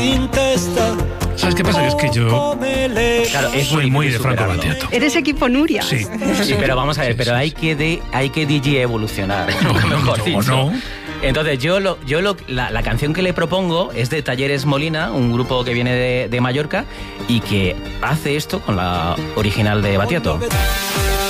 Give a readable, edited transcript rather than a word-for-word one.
¿Sabes qué pasa? Que es que yo Claro, es soy muy de Franco superarlo. Battiato. Eres equipo Nuria. Sí. Sí, pero vamos a ver, pero hay que DJ evolucionar, mejor dicho. no. Entonces, la canción que le propongo es de Talleres Molina, un grupo que viene de Mallorca y que hace esto con la original de Battiato.